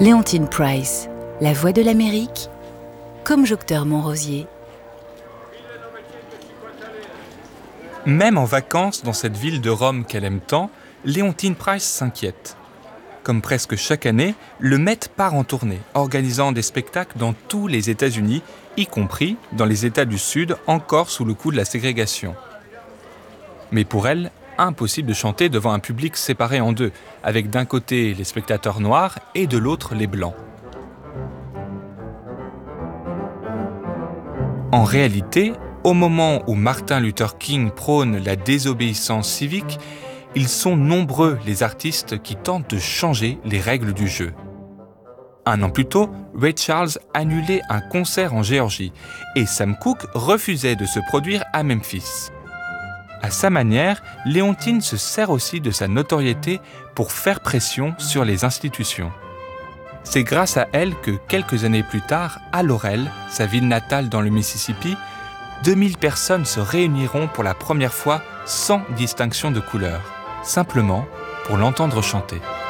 Léontine Price, la voix de l'Amérique, comme Jocteur Montrosier. Même en vacances dans cette ville de Rome qu'elle aime tant, Léontine Price s'inquiète. Comme presque chaque année, le Met part en tournée, organisant des spectacles dans tous les États-Unis, y compris dans les États du Sud, encore sous le coup de la ségrégation. Mais pour elle, impossible de chanter devant un public séparé en deux, avec d'un côté les spectateurs noirs et de l'autre les blancs. En réalité, au moment où Martin Luther King prône la désobéissance civique, ils sont nombreux les artistes qui tentent de changer les règles du jeu. Un an plus tôt, Ray Charles annulait un concert en Géorgie et Sam Cooke refusait de se produire à Memphis. À sa manière, Léontine se sert aussi de sa notoriété pour faire pression sur les institutions. C'est grâce à elle que, quelques années plus tard, à Laurel, sa ville natale dans le Mississippi, 2000 personnes se réuniront pour la première fois sans distinction de couleur, simplement pour l'entendre chanter.